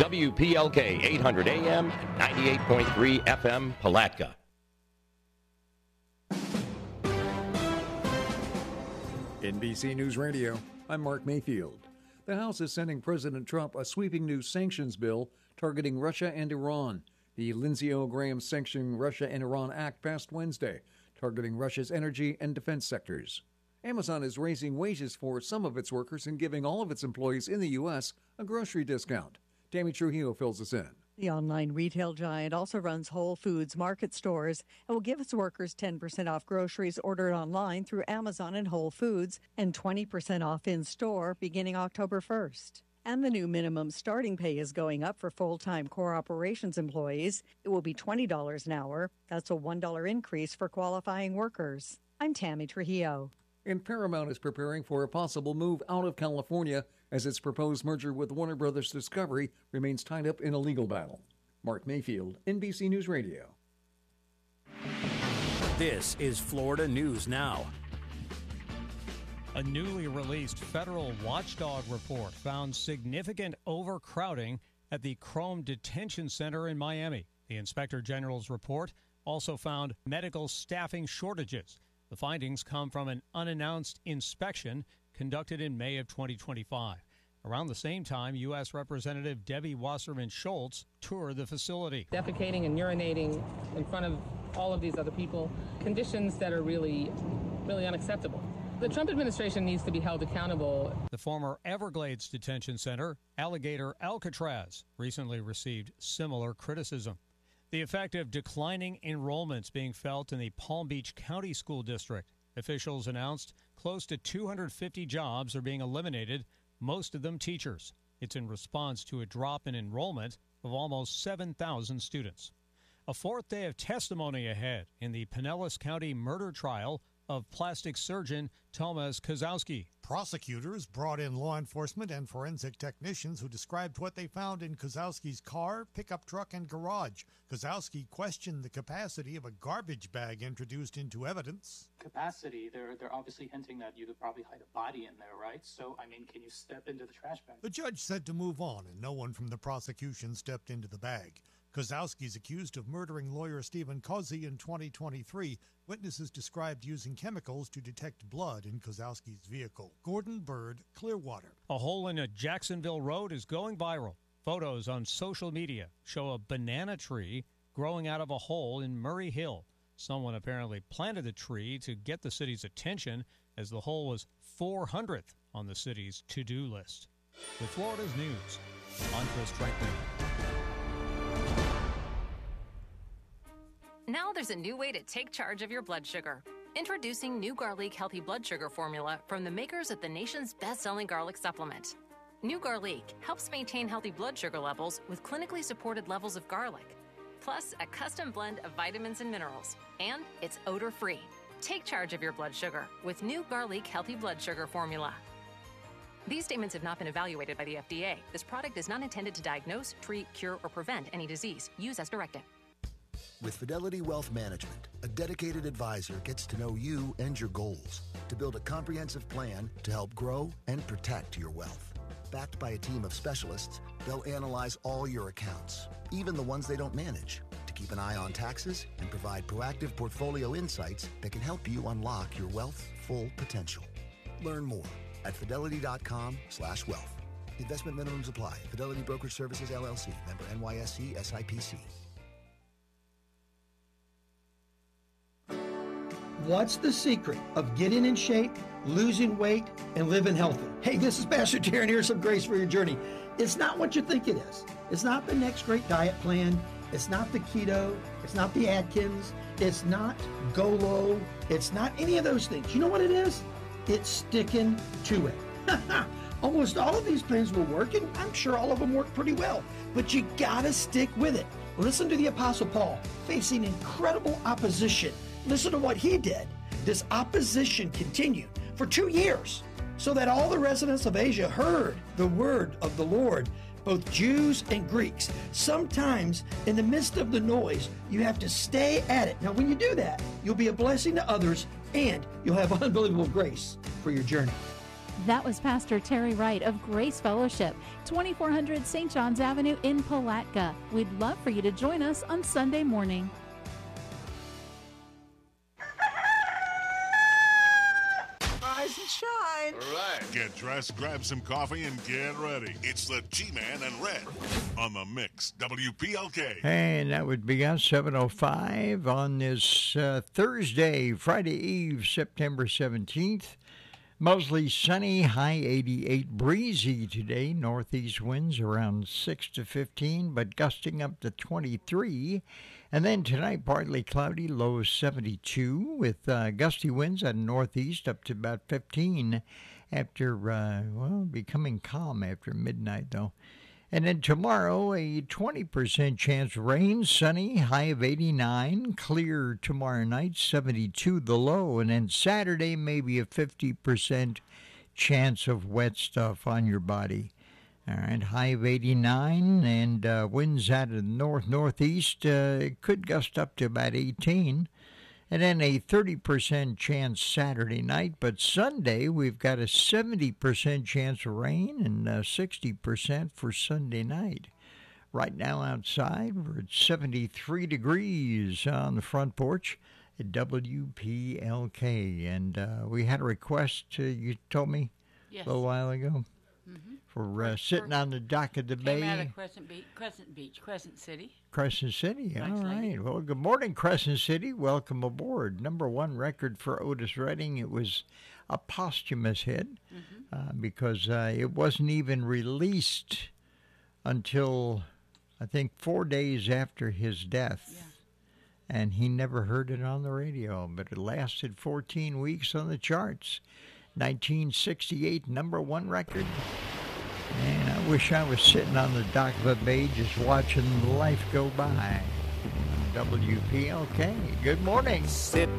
WPLK 800 AM, 98.3 FM, Palatka. NBC News Radio, I'm Mark Mayfield. The House is sending President Trump a sweeping new sanctions bill targeting Russia and Iran. The Lindsey O. Graham Sanction Russia and Iran Act passed Wednesday, targeting Russia's energy and defense sectors. Amazon is raising wages for some of its workers and giving all of its employees in the U.S. a grocery discount. Tammy Trujillo fills us in. The online retail giant also runs Whole Foods market stores and will give its workers 10% off groceries ordered online through Amazon and Whole Foods and 20% off in-store beginning October 1st. And the new minimum starting pay is going up for full-time core operations employees. It will be $20 an hour. That's a $1 increase for qualifying workers. I'm Tammy Trujillo. And Paramount is preparing for a possible move out of California as its proposed merger with Warner Brothers Discovery remains tied up in a legal battle. Mark Mayfield, NBC News Radio. This is Florida News Now. A newly released federal watchdog report found significant overcrowding at the Chrome Detention Center in Miami. The Inspector General's report also found medical staffing shortages. The findings come from an unannounced inspection conducted in May of 2025. Around the same time, U.S. Representative Debbie Wasserman Schultz toured the facility. Defecating and urinating in front of all of these other people, conditions that are really unacceptable. The Trump administration needs to be held accountable. The former Everglades Detention Center, Alligator Alcatraz, recently received similar criticism. The effect of declining enrollments being felt in the Palm Beach County School District. Officials announced close to 250 jobs are being eliminated, most of them teachers. It's in response to a drop in enrollment of almost 7,000 students. A fourth day of testimony ahead in the Pinellas County murder trial of plastic surgeon Tomasz Kozłowski. Prosecutors brought in law enforcement and forensic technicians who described what they found in Kozłowski's car, pickup truck, and garage. Kozłowski questioned the capacity of a garbage bag introduced into evidence. Capacity, they're obviously hinting that you could probably hide a body in there, right? So, I mean, can you step into the trash bag? The judge said to move on, and no one from the prosecution stepped into the bag. Kozłowski's accused of murdering lawyer Stephen Kozzy in 2023. Witnesses described using chemicals to detect blood in Kozłowski's vehicle. Gordon Bird, Clearwater. A hole in a Jacksonville road is going viral. Photos on social media show a banana tree growing out of a hole in Murray Hill. Someone apparently planted the tree to get the city's attention, as the hole was 400th on the city's to-do list. With Florida's news, I'm Chris Franklin. Now there's a new way to take charge of your blood sugar. Introducing new Garlic Healthy Blood Sugar Formula from the makers of the nation's best-selling garlic supplement. New Garlic helps maintain healthy blood sugar levels with clinically supported levels of garlic, plus a custom blend of vitamins and minerals. And it's odor-free. Take charge of your blood sugar with new Garlic Healthy Blood Sugar Formula. These statements have not been evaluated by the FDA. This product is not intended to diagnose, treat, cure, or prevent any disease. Use as directed. With Fidelity Wealth Management, a dedicated advisor gets to know you and your goals to build a comprehensive plan to help grow and protect your wealth. Backed by a team of specialists, they'll analyze all your accounts, even the ones they don't manage, to keep an eye on taxes and provide proactive portfolio insights that can help you unlock your wealth's full potential. Learn more at fidelity.com/wealth. Investment minimums apply. Fidelity Brokerage Services, LLC. Member NYSE SIPC. What's the secret of getting in shape, losing weight, and living healthy? Hey, this is Pastor Darren. Here's some grace for your journey. It's not what you think it is. It's not the next great diet plan. It's not the keto. It's not the Atkins. It's not GOLO. It's not any of those things. You know what it is? It's sticking to it. Almost all of these plans will work, and I'm sure all of them work pretty well. But you gotta stick with it. Listen to the Apostle Paul facing incredible opposition. Listen to what he did. This opposition continued for 2 years, so that all the residents of Asia heard the word of the Lord, both Jews and Greeks. Sometimes in the midst of the noise, you have to stay at it. Now, when you do that, you'll be a blessing to others, and you'll have unbelievable grace for your journey. That was Pastor Terry Wright of Grace Fellowship, 2400 St. John's Avenue in Palatka. We'd love for you to join us on Sunday morning. Rise and shine. All right. Get dressed, grab some coffee, and get ready. It's the G-Man and Red on the Mix, WPLK. And that would be us, 7:05 on this Thursday, Friday Eve, September 17th. Mostly sunny, high 88, breezy today. Northeast winds around 6 to 15, but gusting up to 23. And then tonight, partly cloudy, low 72, with gusty winds at northeast up to about 15 after, becoming calm after midnight, though. And then tomorrow, a 20% chance of rain, sunny, high of 89, clear tomorrow night, 72 the low. And then Saturday, maybe a 50% chance of wet stuff on your body. All right, high of 89, and winds out of the north-northeast could gust up to about 18. And then a 30% chance Saturday night. But Sunday, we've got a 70% chance of rain and 60% for Sunday night. Right now outside, we're at 73 degrees on the front porch at WPLK. And we had a request, you told me a little while ago, for sitting on the dock of the bay. Came out of Crescent City. Crescent City, all right. Well, good morning, Crescent City. Welcome aboard. #1 record for Otis Redding. It was a posthumous hit because it wasn't even released until, I think, 4 days after his death. Yeah. And he never heard it on the radio, but it lasted 14 weeks on the charts. 1968 #1 record. And I wish I was sitting on the dock of a bay just watching life go by. WPLK. Good morning. Sit